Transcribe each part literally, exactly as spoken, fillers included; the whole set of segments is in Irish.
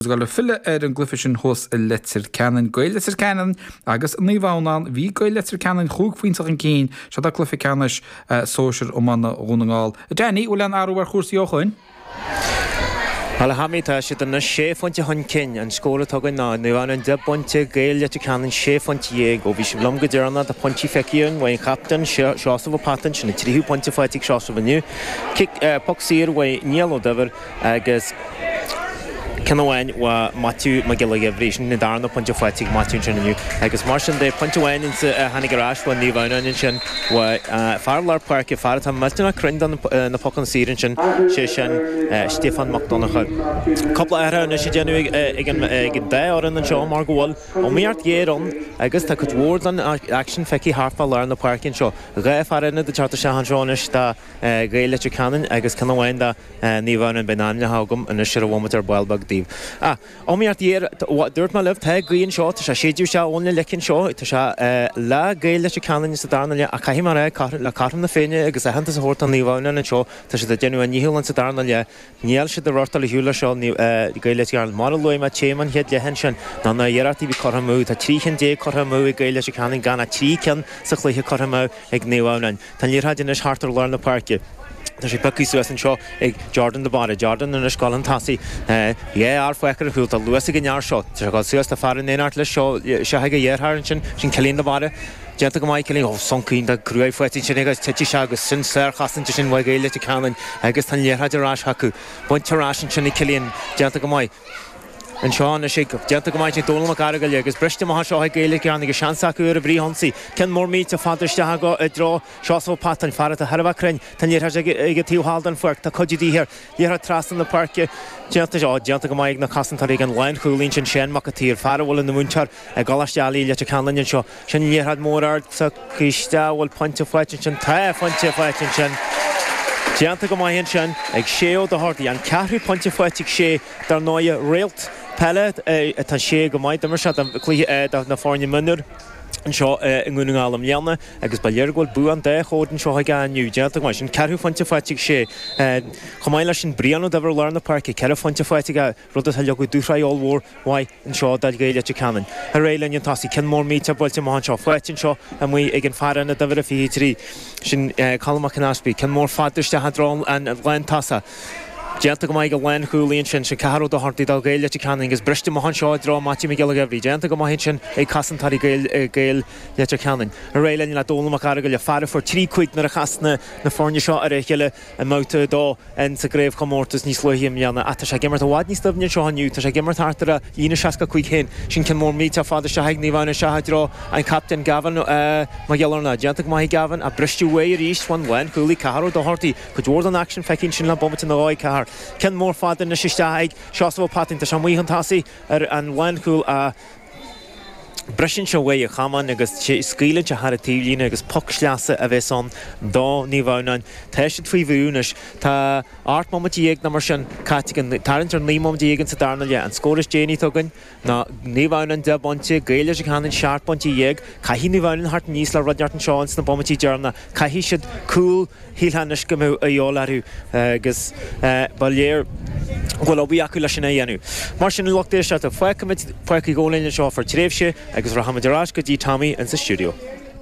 Gal fille ar an glyfisin hos a letter canan goil letter canan agus níhánán hí goil letter canan chúg faointach an cín se a glyfi canis sóisiir ó manna runnaáil. A Danny bhfuil an arú ar chúsí óchain? Hala hamita si na sé fonte hon cin an scóla tugan ná nu an an de bonte gail letter canan sé fonte dhéag ó bhí si blom go dearna a ponti feciún wa captain seása bh patan sin na tríú ponte faitig seása bhniu. Kick poxír wa níal ó dyfir agus Canhain wa Matthew McGilligan bhrísin na darna ponte faitig Matthew Junior agus mar sin de ponte wain in hanig garage wa níhhain in sin wa Farlar Park far tam matna crind na pocan sírin sin sé sin Stefan McDonagh. Couple era na sé genu igen igen dé oran an show mar goal ó miart géron agus tá could ward an action feki harfa lar na park in show. Ga far in de charter Shahan Jonas da gaile canan agus Canhain da níhhain an benamna hagum an sure wometer boilbag Ah, omiart hier dúirt má leh the gaon seo tá sé séidir se ónna lecinn seo tá se le gaile se canan sa darna le a caihí mar le carm na féine agus a hananta sa hórta níhhain an seo tá sé genu níhil an sa darna le níl se de rorta le hiúla seo gaile ar mar loim a chéman head le hen sin ná na dhéartí bhí choramú tá tríchan dé choramú i gaile se canan gan a tríchan sa chluiche choramú ag níhhain tá níorthaid in is hartar lar na parke. Tá sé pecí suas an seo ag Jordan de Barra, Jordan in Scoil an tasí é ar foichar a chuúil a luas a gnear seo. Tá gáil suas a far in éart le seo se haige dhéarthar sin sin celín de Barra. Genta go mai celín ó soncín de cruúid foitin sin agus tetí se agus sin sér chasan sin bhaid gaile canan agus tan léarthaid arás hacu. Buint tarás sin sinna celín genta go mai. An seán a sé genta go mai sin dóla garagail agus briste má seo gaile an agus seansaú ar a brí honsaí. Cin mór míid a fadiiste go i dro seosó patan far a Harbh crin tan níor ige tíúhall an fuirt tá codidí hir léar tras an na parke genta seo genta go mai na casantar an lein chuúlín sin sin mac a tír far bhfuil na múntar a galastealaí le canan seo sin léarad mórard sa chuisteáil pointe foiitin sin ta pointe foiitin sin. Genta go mai hin sin ag séo de hartaí an ceathrú pointe foiitig sé dar náide réalt pelle tá sé go maiid mar se na fáinne munir an seo in gúnaálam leanna agus bailléirgóil bu an dé chódan seo gaú deanta mai sin ceú foiinte foiitig sé chomáile sin brianú de bhar lar na parki ce foiinte foiitig a rud a go dúraáilhór mai an seo dal gaile canan. A réile an tasí cin mór míte boilte má seo foiitin seo a mu ag an faranna de bhar a fi trí sin calach an aspi cin mór fadiiste hadrán an lein tasa. Genta go mai go lein chuúlíonn sin se ceú do hartaí dá gaile canan agus briste má seo rá Matthew McGilligan bhí genta go mai sin ag casantarí gail le canan. A réile le dóla cara go le far for trí chuig nar a chasna na fórne seo ar éile an máta dó an sa gréibh chomórtas níos lohiim leanna a tá sé gimmart a bhád níos stofne seo aniu tá sé gimmart tartar a lína seaca chuig hen sin cin mór míte fáda se haag níhhaine seaidrá an captain Gavan McGillarna genta go mai Gavan a bristú way ríist fan lein chuúlaí carú do hartaí chu dúir an action fecinn sin le bommata na bháid car. Cin mór fádan na sisteig seosbh patinta se muohan tasí ar an leanúil a brisin se bhé a chaman agus scílann se har a tílína agus pocsleasa a bheits an dá níhhain teisi faoi bhúnas tá art momentí na mar sin caiitigh tarintar nímomdígan sa darna le an scóras déanaí tugann na níhhain de bonte gaile se chanan seaartpontí dhéag caihí níhhain hart níos le rudeart an seáins na bommantí dearna caihí siad cool hílhanais go mú a dheolaú agus bailléir bhfuil bhí acu lei sin é dhéanú. Mar sin lochtéir se a foiicimiid foiicí ggólainne seo for tréimhse agus Rahamaduraj go dtí Tommy in sa studio.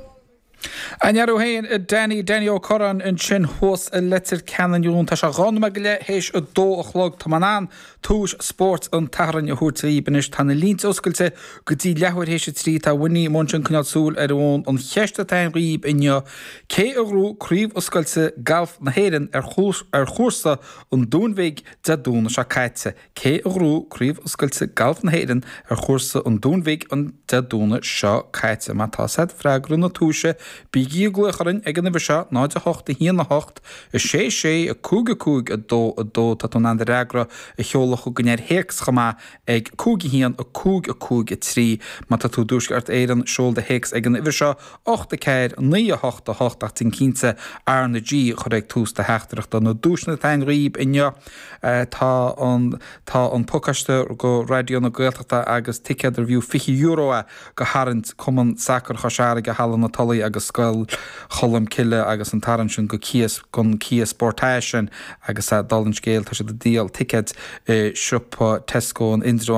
Anarú héin a Danny Danny O'Corran in sin hós a letter cananún tá se ranma go le hééis a dó a chlog tamanán túis sport an taran a thuirtaí benis tanna líns oscailte go dtí lehair hééis trí tá winní msin cnealsúil ar bhn an cheiste tain riomh inne cé arú críomh oscailte galf na héan ar chús ar chósa an dúnmhaig de dúna se caiite cé arú críomh oscailte galf na héan ar chósa an dúnmhaig an de dúna seo caiite má tá said freigrún na túise bí gíglacharin ag an bhir se náid a hocht a híana na hocht is sé sé a cúga cúg a dó a dó tá an an regra a cheolala chu gnéir héics chamá ag cúga hían a cúg a cúg a trí má tá tú dúsgart éan seol de héics ag an bhir se ochta céir ní a hocht a hocht ach tin cínte ar na G chu ag tús de heachtarach don na dúsna tain riomh inne tá an tá an podcast go radio na Gaeltachta agus ticket review fichi euro go harint cuman sacr choseara go hallan na talaí agus scoil cholam ciile agus an taran sin go Kia gon Kia Sportage agus a dalin scéal tá sé de díal ticket le siúpa Tesco an Indra